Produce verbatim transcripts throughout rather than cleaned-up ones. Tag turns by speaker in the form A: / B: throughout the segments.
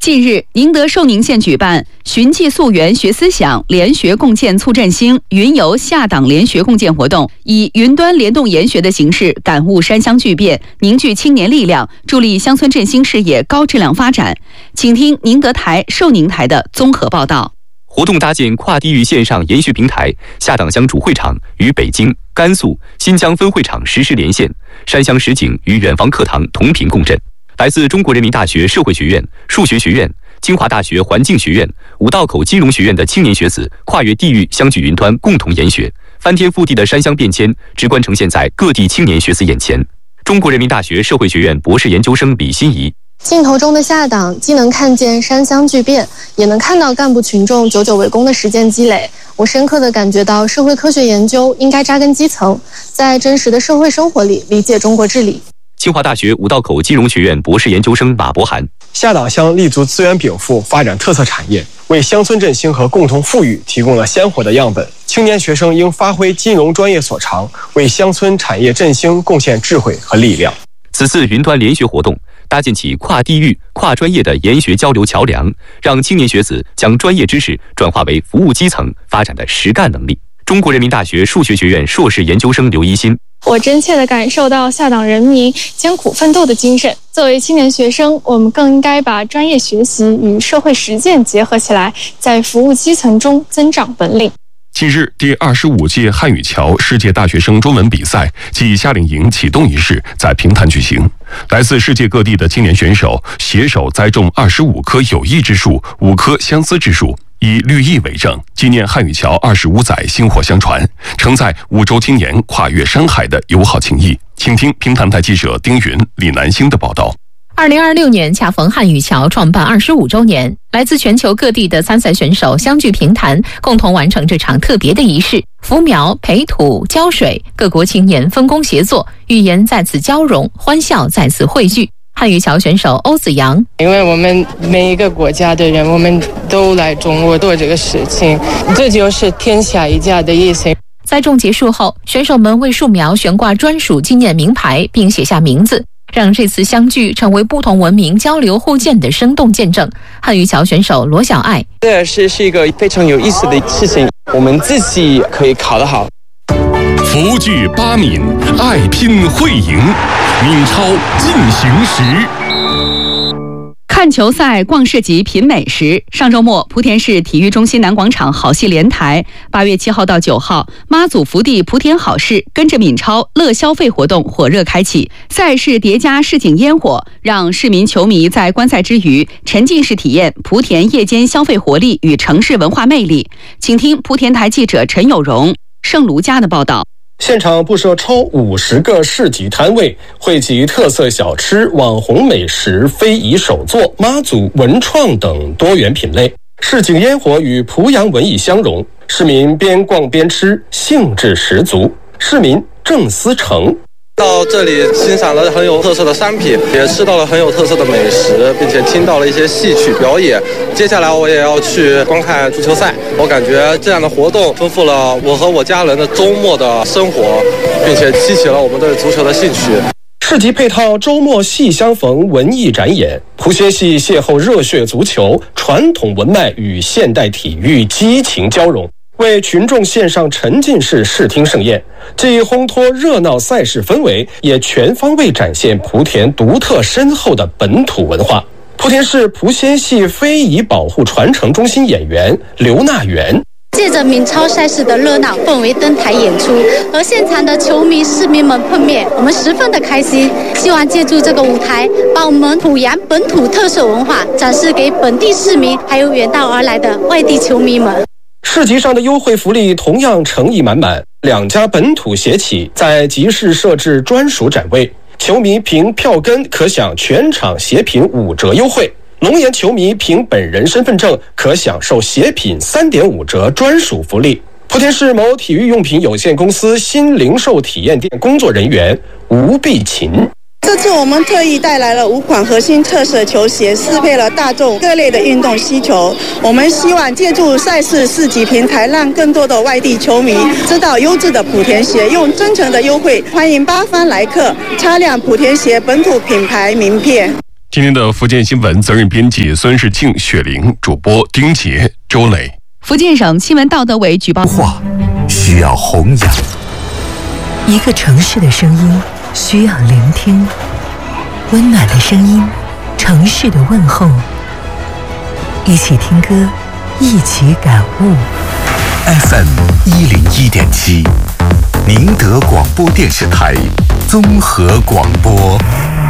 A: 近日，宁德寿宁县举办寻迹溯源学思想，联学共建促振兴云游下党联学共建活动，以云端联动研学的形式感悟山乡巨变，凝聚青年力量，助力乡村振兴事业高质量发展。请听宁德台、寿宁台的综合报道。
B: 活动搭建跨地域线上研学平台，下党乡主会场与北京、甘肃、新疆分会场实时连线，山乡实景与远方课堂同频共振。来自中国人民大学社会学院、数学学院、清华大学环境学院、五道口金融学院的青年学子跨越地域相聚云端，共同研学，翻天覆地的山乡变迁直观呈现在各地青年学子眼前。中国人民大学社会学院博士研究生李欣怡：
C: 镜头中的下党既能看见山乡巨变，也能看到干部群众久久为功的实践积累。我深刻地感觉到，社会科学研究应该扎根基层，在真实的社会生活里理解中国治理。
B: 清华大学五道口金融学院博士研究生马博涵：
D: 下党乡立足资源禀赋，发展特色产业，为乡村振兴和共同富裕提供了鲜活的样本。青年学生应发挥金融专业所长，为乡村产业振兴贡献智慧和力量。
B: 此次云端联学活动搭建起跨地域、跨专业的研学交流桥梁，让青年学子将专业知识转化为服务基层发展的实干能力。中国人民大学数学学院硕士研究生刘一新：
C: 我真切地感受到下党人民艰苦奋斗的精神。作为青年学生，我们更应该把专业学习与社会实践结合起来，在服务基层中增长本领。
E: 近日，第二十五届汉语桥世界大学生中文比赛暨夏令营启动仪式在平潭举行。来自世界各地的青年选手携手栽种二十五棵有益之树，五棵相思之树，以绿意为证，纪念汉语桥二十五载薪火相传，承载五洲青年跨越山海的友好情谊。请听平潭台记者丁云、李南星的报道。
F: 二零二六年恰逢汉语桥创办二十五周年，来自全球各地的参赛选手相聚平潭，共同完成这场特别的仪式。扶苗、培土、浇水，各国青年分工协作，语言在此交融，欢笑在此汇聚。汉语桥选手欧子阳：
G: 因为我们每一个国家的人，我们都来中国做这个事情，这就是天下一家的意思。
F: 栽种结束后，选手们为树苗悬挂专属纪念名牌，并写下名字，让这次相聚成为不同文明交流互鉴的生动见证。汉语桥选手罗小爱：
H: 这是是一个非常有意思的事情，我们自己可以考得好。
E: 福聚八闽，爱拼会赢，闽超进行时。
A: 看球赛、逛市集、品美食。上周末，莆田市体育中心南广场好戏连台。八月七号到九号，妈祖福地莆田好事跟着闽超乐消费活动火热开启，赛事叠加市井烟火，让市民球迷在观赛之余沉浸式体验莆田夜间消费活力与城市文化魅力。请听莆田台记者陈有荣、盛卢家的报道。
I: 现场布设超五十个市集摊位，汇集特色小吃、网红美食、非遗手作、妈祖文创等多元品类。市井烟火与濮阳文艺相融，市民边逛边吃，兴致十足。市民郑思成：
J: 到这里欣赏了很有特色的商品，也吃到了很有特色的美食，并且听到了一些戏曲表演。接下来我也要去观看足球赛，我感觉这样的活动丰富了我和我家人的周末的生活，并且激起了我们对足球的兴趣。
I: 市集配套周末戏相逢文艺展演，莆仙戏邂逅热血足球，传统文脉与现代体育激情交融，为群众献上沉浸式视听盛宴，既烘托热闹赛事氛围，也全方位展现莆田独特深厚的本土文化。莆田市莆仙戏非遗保护传承中心演员刘纳元：
K: 借着闽超赛事的热闹氛围登台演出，和现场的球迷市民们碰面，我们十分的开心。希望借助这个舞台，把我们濮阳本土特色文化展示给本地市民，还有远道而来的外地球迷们。
I: 市集上的优惠福利同样诚意满满，两家本土协企在集市设置专属展位，球迷凭票根可享全场协品五折优惠，龙岩球迷凭本人身份证可享受协品三点五折专属福利。莆田市某体育用品有限公司新零售体验店工作人员吴碧琴：
L: 这次我们特意带来了五款核心特色球鞋，适配了大众各类的运动需求。我们希望借助赛事市集平台，让更多的外地球迷知道优质的莆田鞋，用真诚的优惠欢迎八方来客，擦亮莆田鞋本土品牌名片。
E: 今天的福建新闻，责任编辑孙世庆、雪玲，主播丁杰、周磊。
A: 福建省新闻道德委举报
M: 话需要弘扬，
N: 一个城市的声音需要聆听，温暖的声音，城市的问候，一起听歌，一起感悟。
M: F M 一零一点七，宁德广播电视台综合广播。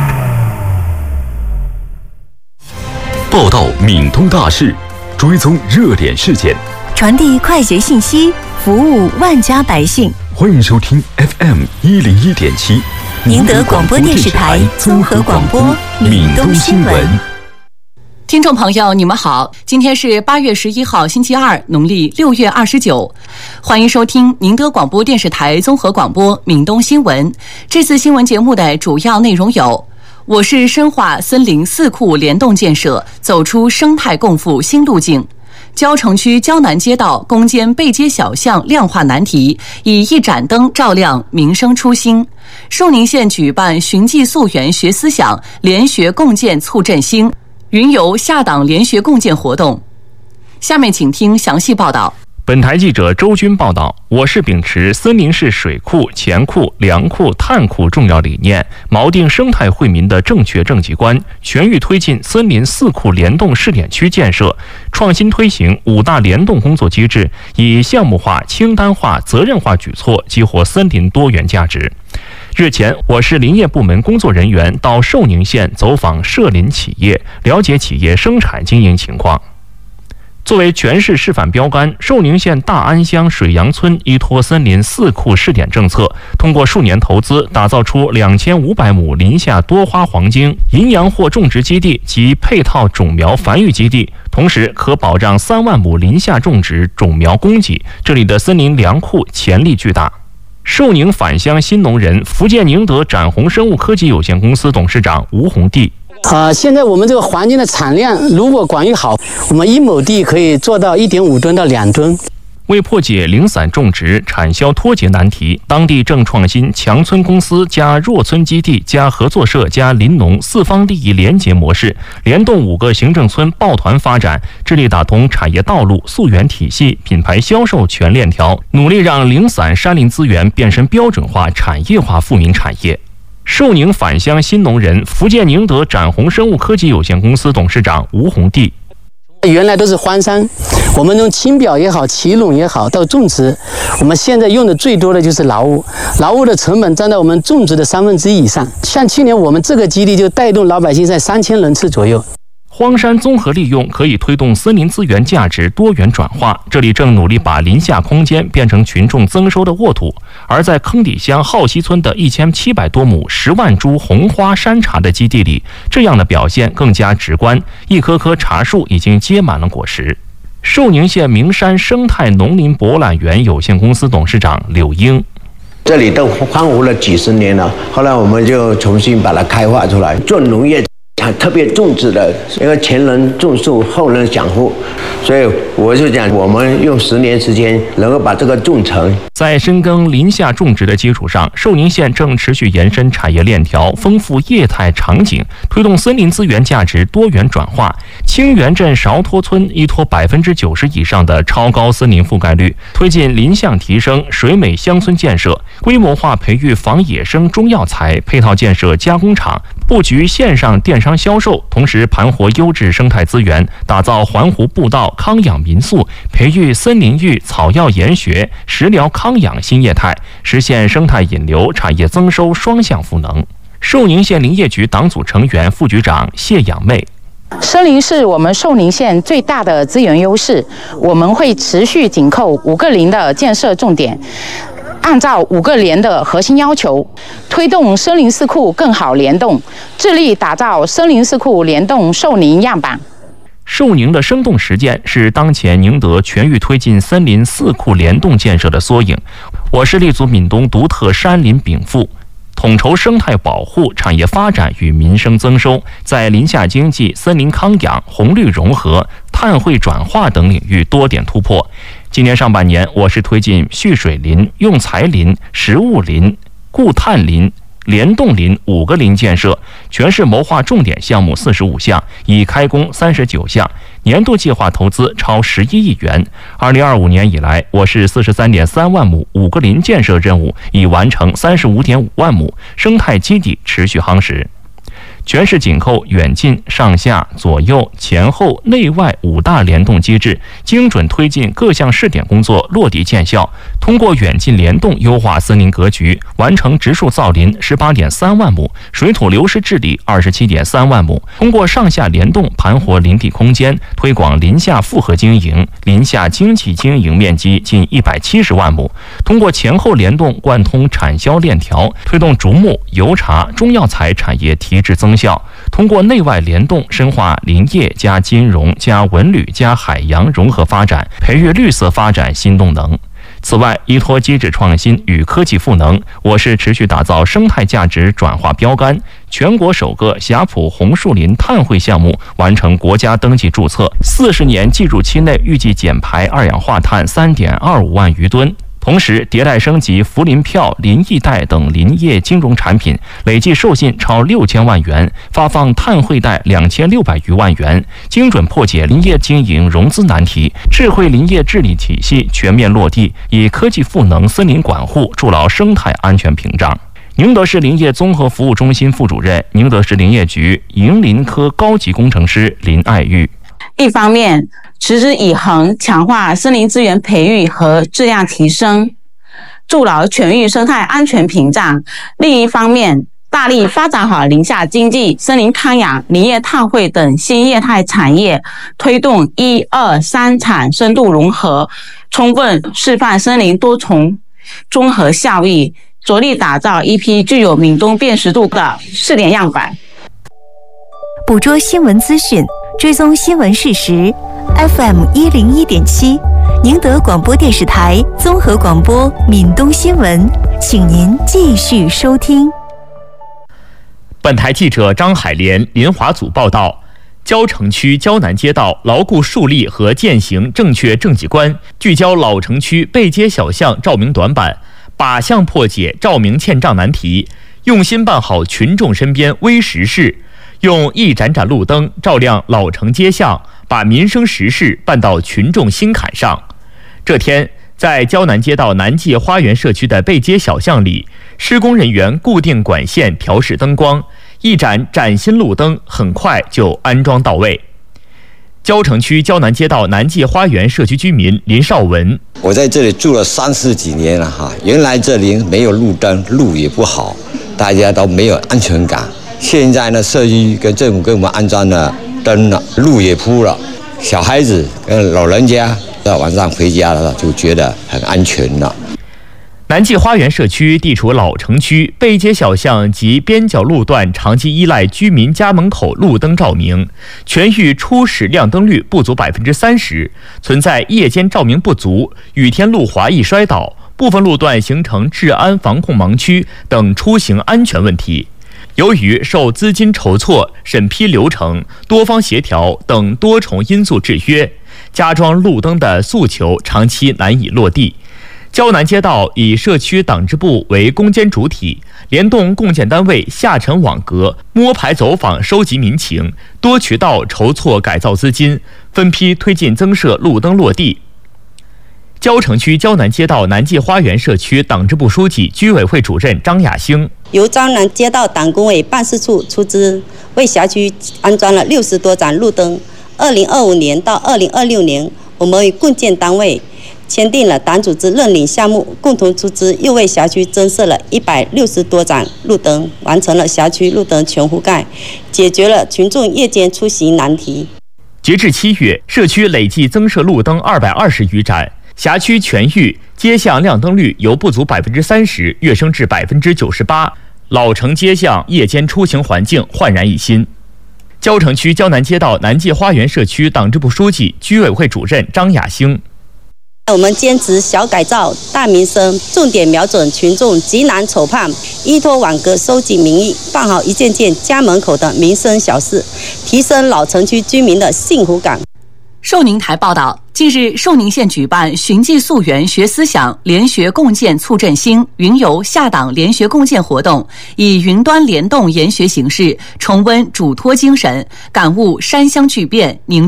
O: 报道闽东大事，追踪热点事件，
P: 传递快捷信息，服务万家百姓。
O: 欢迎收听 F M 一零一点七，
P: 宁德广播电视台综合广播闽东新闻。
A: 听众朋友，你们好，今天是八月十一号，星期二，农历六月二十九，欢迎收听宁德广播电视台综合广播闽东新闻。这次新闻节目的主要内容有：我市深化森林四库联动建设，走出生态共富新路径；蕉城区蕉南街道攻坚背街小巷亮化难题，以一盏灯照亮民生初心；寿宁县举办寻迹溯源学思想，联学共建促振兴；云游下党联学共建活动。下面请听详细报道。
Q: 本台记者周军报道，我市秉持森林是水库、钱库、粮库、碳库重要理念，锚定生态惠民的正确政绩观，全域推进森林四库联动试点区建设，创新推行五大联动工作机制，以项目化、清单化、责任化举措激活森林多元价值。日前，我市林业部门工作人员到寿宁县走访涉林企业，了解企业生产经营情况。作为全市示范标杆，寿宁县大安乡水阳村依托森林四库试点政策，通过数年投资，打造出两千五百亩林下多花黄金、银阳货种植基地及配套种苗繁育基地，同时可保障三万亩林下种植种苗供给。这里的森林粮库潜力巨大。寿宁返乡新农人福建宁德展宏生物科技有限公司董事长吴宏娣。
R: 呃，现在我们这个环境的产量如果管理好，我们一亩地可以做到一点五吨到两吨。
Q: 为破解零散种植、产销脱节难题，当地正创新强村公司加弱村基地加合作社加林农四方利益联结模式，联动五个行政村抱团发展，致力打通产业道路、溯源体系、品牌销售全链条，努力让零散山林资源变身标准化、产业化富民产业。寿宁返乡新农人福建宁德展宏生物科技有限公司董事长吴宏娣。
R: 原来都是荒山，我们从青表也好、奇垄也好到种植，我们现在用的最多的就是劳务，劳务的成本占到我们种植的三分之一以上。像去年我们这个基地就带动老百姓在三千人次左右。
Q: 荒山综合利用可以推动森林资源价值多元转化，这里正努力把林下空间变成群众增收的沃土。而在坑底乡浩溪村的一千七百多亩十万株红花山茶的基地里，这样的表现更加直观，一棵棵茶树已经结满了果实。寿宁县名山生态农林博览园有限公司董事长柳英。
S: 这里都荒芜了几十年了，后来我们就重新把它开发出来，做农业特别种植的，因为前人种树，后人享福，所以我就讲，我们用十年时间能够把这个种成。
Q: 在深耕林下种植的基础上，寿宁县正持续延伸产业链条，丰富业态场景，推动森林资源价值多元转化。清源镇韶托村依托百分之九十以上的超高森林覆盖率，推进林相提升、水美乡村建设，规模化培育仿野生中药材，配套建设加工厂，布局线上电商销售，同时盘活优质生态资源，打造环湖步道康养民宿，培育森林浴、草药研学、食疗康养新业态，实现生态引流、产业增收双向赋能。寿宁县林业局党组成员、副局长谢养妹。
T: 森林是我们寿宁县最大的资源优势，我们会持续紧扣五个林的建设重点，按照五个联的核心要求，推动森林四库更好联动，致力打造森林四库联动寿宁样板。
Q: 寿宁的生动实践是当前宁德全域推进森林四库联动建设的缩影。我市立足闽东独特山林禀赋，统筹生态保护、产业发展与民生增收，在林下经济、森林康养、红绿融合、碳汇转化等领域多点突破。今年上半年，我市推进蓄水林、用材林、食物林、固碳林、 联动林五个林建设，全市谋划重点项目四十五项，已开工三十九项，年度计划投资超十一亿元。二零二五年以来，我市四十三点三万亩五个林建设任务已完成三十五点五万亩，生态基地持续夯实。全市紧扣远近上下左右前后内外五大联动机制，精准推进各项试点工作落地见效。通过远近联动优化森林格局，完成植树造林十八点三万亩，水土流失治理二十七点三万亩。通过上下联动盘活林地空间，推广林下复合经营，林下经济经营面积近一百七十万亩。通过前后联动贯通产销链条，推动竹木、油茶、中药材产业提质增效。通过内外联动，深化林业加金融加文旅加海洋融合发展，培育绿色发展新动能。此外，依托机制创新与科技赋能，我市持续打造生态价值转化标杆，全国首个霞浦红树林碳汇项目完成国家登记注册，四十年计入期内预计减排二氧化碳三点二五万余吨。同时，迭代升级福林票、林艺贷等林业金融产品，累计授信超六千万元，发放碳汇贷两千六百余万元，精准破解林业经营融资难题，智慧林业治理体系全面落地，以科技赋能森林管护，筑牢生态安全屏障。宁德市林业综合服务中心副主任、宁德市林业局营林科高级工程师林爱玉。
U: 一方面，持之以恒强化森林资源培育和质量提升，筑牢全域生态安全屏障；另一方面，大力发展好林下经济、森林康养、林业碳汇等新业态产业，推动一二三产深度融合，充分示范森林多重综合效益，着力打造一批具有闽东辨识度的试点样板。
P: 捕捉新闻资讯，追踪新闻事实。F M 一零一点七，宁德广播电视台综合广播闽东新闻，请您继续收听。
Q: 本台记者张海莲、林华组报道：蕉城区蕉南街道牢固树立和践行正确政绩观，聚焦老城区背街小巷照明短板，靶向破解照明欠账难题，用心办好群众身边微实事。用一盏盏路灯照亮老城街巷，把民生实事办到群众心坎上。这天，在蕉南街道南界花园社区的背街小巷里，施工人员固定管线、调试灯光，一盏崭新路灯很快就安装到位。蕉城区蕉南街道南界花园社区居民林少文：
V: 我在这里住了三十几年了哈，原来这里没有路灯，路也不好，大家都没有安全感。现在呢，社区跟政府给我们安装了灯了，路也铺了，小孩子跟老人家到晚上回家了就觉得很安全了。
Q: 南界花园社区地处老城区，背街小巷及边角路段长期依赖居民家门口路灯照明，全域初始亮灯率不足百分之三十，存在夜间照明不足、雨天路滑易摔倒、部分路段形成治安防控盲区等出行安全问题。由于受资金筹措、审批流程、多方协调等多重因素制约，加装路灯的诉求长期难以落地。蕉南街道以社区党支部为攻坚主体，联动共建单位下沉网格，摸排走访收集民情，多渠道筹措改造资金，分批推进增设路灯落地。蕉城区蕉南街道南界花园社区党支部书记、居委会主任张亚兴：
W: 由蕉南街道党工委办事处出资，为辖区安装了六十多盏路灯。二零二五年到二零二六年，我们与共建单位签订了党组织认领项目，共同出资，又为辖区增设了一百六十多盏路灯，完成了辖区路灯全覆盖，解决了群众夜间出行难题。
Q: 截至七月，社区累计增设路灯二百二十余盏。辖区全域街巷亮灯率由不足百分之三十跃升至百分之九十八，老城街巷夜间出行环境焕然一新。蕉城区蕉南街道南界花园社区党支部书记、居委会主任张亚兴：
W: 我们坚持小改造、大民生，重点瞄准群众急难愁盼，依托网格收集民意，办好一件件家门口的民生小事，提升老城区居民的幸福感。
A: 寿宁台报道，近日寿宁县举办寻迹溯源学思想，联学共建促振兴云游下党联学共建活动，以云端联动研学形式重温嘱托精神，感悟山乡巨变，凝